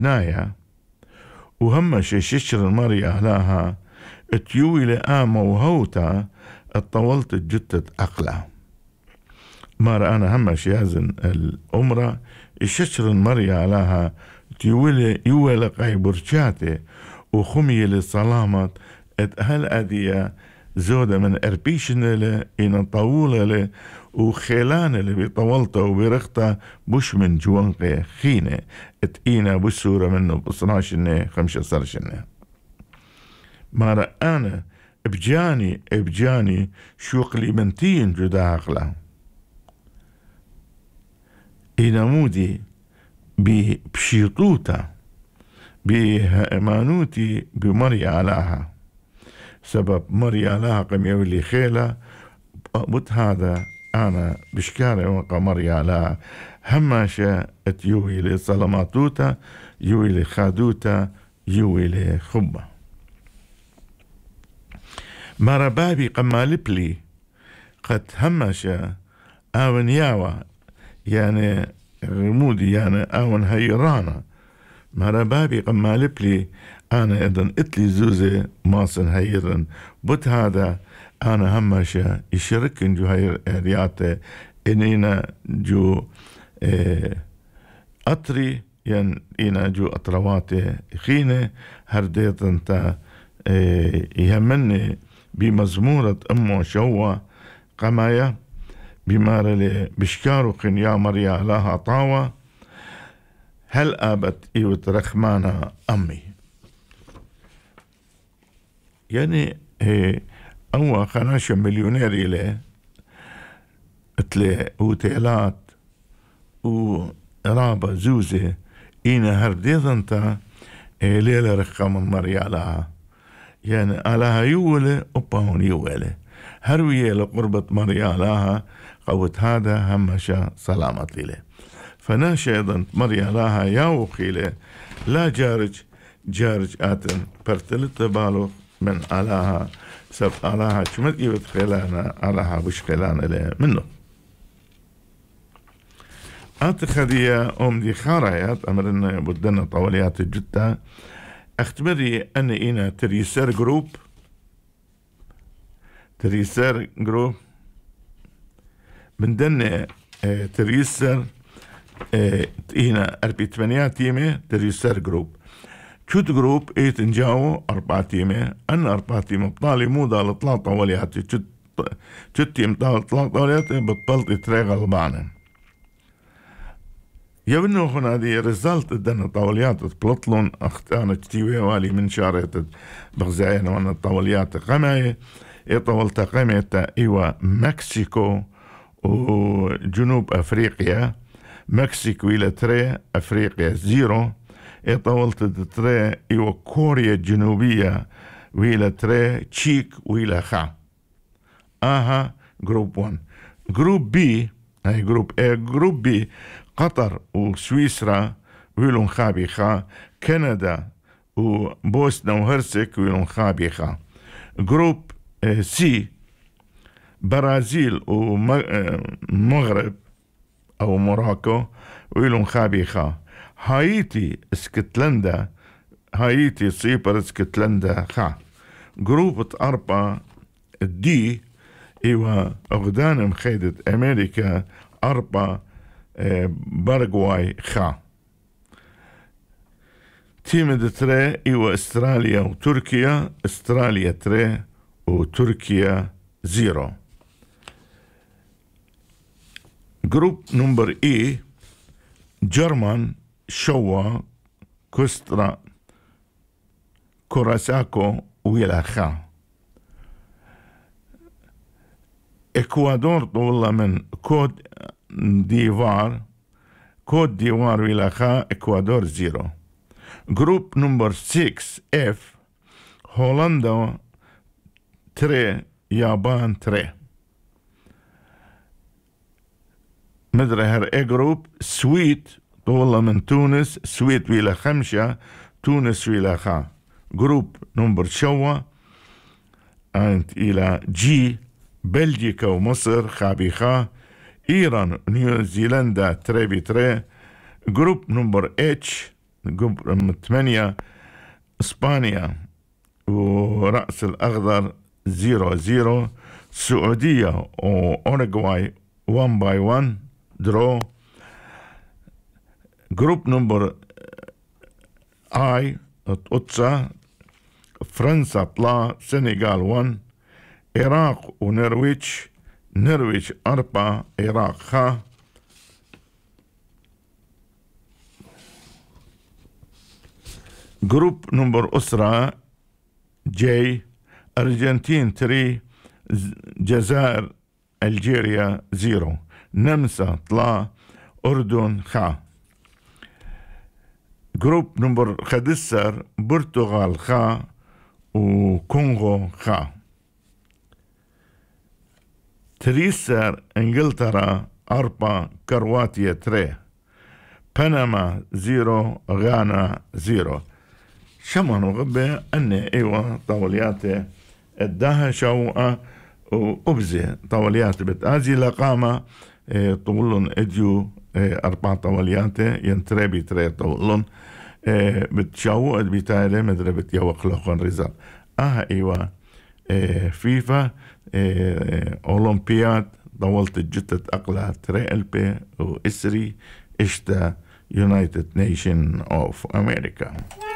نايا وهم ششر المريا لها تيوي لآما وهوتا الطولت الجتة أقلع مار أنا هم شيازن الأمرة الششر المريا لها تيوي يولقاي برشاتي وخمي للسلامة هل أدية زودة من أربيشن له إن طولة له وخيلان اللي بطولته وبرخته بش من جوانقي خينة اتقينا بالسورة منه بصناشنة 15 سنة مارا أنا بجاني شوق لي بنتين جدا عقلا إنا مودي بشيطوتا بهمانوتي بمري علاها سبب مري علاها قم يولي خيلة بط هذا أنا بشكارة وقا مري علاها هماشة يوهي لصلماتوتا يوهي لخادوتا يوهي لخبة مرا بابي قمالبلي قد هماشة آون ياوى يعني غمودي يعني آون هيرانا مرا بابي قمالبلي أنا إذن إتلي زوزي ماسن هيرن بط هذا أنا هماشة يشاركن جو هيرياتي إنينا جو أطري يعني إنا جو أطرواتي خينة هرديت انت يهمني بمزمورة أمو شوى قمايا بمارلي بشكارو يا مريا لها طاوة هل آبت إيوت رخمانا أمي يعني أول خناشة مليونير إليه اتلي اوتيلات ورابة زوزة إينا هرديت انت ليلة رخام مريا لها يعني علىها يولي أباون يولي هروية لقربة مريا لها قوت هذا همشا سلامة لي فناشا أيضا مريا لها ياو خيلة لا جارج آتن برتلت بالو من علىها سب علىها شمت يبت خيلانا علىها بش خيلان إليه منه خدية دي خاريات أمرنا بدنا طوليات الجدة اختبري أن إنا تريسر جروب من دنا تريسر إنا 8 تيمة تريسر جروب شوت جروب تنجاو 4 تيمة أن 4 تيمة بطالي مودا لطلع طولياتي شوت تيم طولياتي بطلت تريغل بانا يبنو هنا دي رزالت دنا طوليات بلطلون اختانا تتيوي والي من شارت بغزاين وانا طوليات قماي طولت قمية ايوا مكسيكو وجنوب افريقيا مكسيكو الى 3 افريقيا 0 طولت تري ايوا كوريا الجنوبية ويلا 3 تشيك ويلا خا جروب 1 جروب بي هاي جروب A جروب بي قطر وسويسرا ويلون خابيخا كندا وبوسنا وهرسك ويلون خابيخا جروب سي برازيل ومغرب أو موراكو ويلون خابيخا هايتي اسكتلندا هايتي سيبر اسكتلندا خا جروب 4 دي ايوا اغدان مخيدة امريكا 4 باراغواي خا تيم 3 ايوا استراليا وتركيا استراليا 3 وتركيا 0 جروب نمبر اي جرمان شوا كوسترا كوراساكو ويلا خا إكوادور طولة من كود ديوار ويلا خا إكوادور 0 جروب نمبر 6 اف هولندا 3 يابان 3 مدري هر اي جروب سويت طولة من تونس سويت ويلا 5 تونس ويلا خا جروب نمبر شوا انت الى جي بلجيكا ومصر خابيخا إيران نيوزيلندا 3 جروب نمبر اتش جروب رقم 8 إسبانيا ورأس الأخضر 0-0. السعودية وأوروغواي 1-1 درو. جروب نمبر قدسة فرنسا طلا سنغال 1. عراق ونرويج 4 عراق خا. جروب نمبر أسرة جي أرجنتين 3 جزائر ألجيريا 0. نمسا طلا أردن خا. جروب نمبر 11 برتغال خا وكونغو خا. 3 انجلترا 4 كرواتيا 3. بنما 0 غانا 0. شمان وغبة أني إيوة طولياتي الداها شوقة وأبزي طولياتي بتآزي لقامة طولن إديو 4 طولياتي ينتربي 3 طولن بتشوق بتاعي مدري بتيوق لقون رزال إيوة فيفا أولمبياد طولت الجتة أقلها 3 ألبي وإسري إشتا يونايتد نيشن أوف أمريكا.